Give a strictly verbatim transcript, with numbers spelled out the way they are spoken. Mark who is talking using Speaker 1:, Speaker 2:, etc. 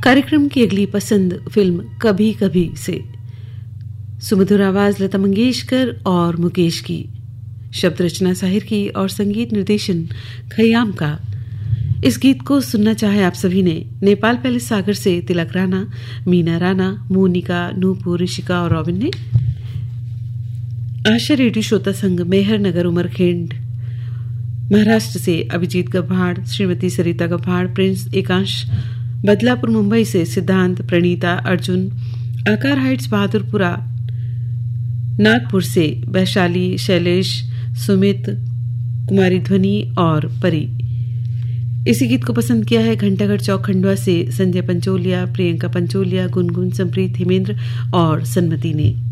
Speaker 1: कार्यक्रम की अगली पसंद फिल्म कभी कभी से। सुमधुर आवाज लता मंगेशकर और मुकेश की, शब्द रचना साहिर की और संगीत निर्देशन खयाम का। इस गीत को सुनना चाहे आप सभी ने। नेपाल पैलेस सागर से तिलक राणा, मीना राणा, मोनिका, नूपुर, ऋषिका और रॉबिन ने। आशा रेडियो श्रोता संघ मेहर नगर उमरखेंड महाराष्ट्र से अभिजीत गभाड़, श्रीमती सरिता गभाड़, प्रिंस एकांश बदलापुर मुंबई से सिद्धांत, प्रणीता, अर्जुन, आकार हाइट्स बहादुरपुरा नागपुर से वैशाली, शैलेश, सुमित, कुमारी ध्वनि और परी। इसी गीत को पसंद किया है घंटाघर चौक खंडवा से संजय पंचोलिया, प्रियंका पंचोलिया, गुनगुन, संप्रीत, हिमेंद्र और सन्मति ने।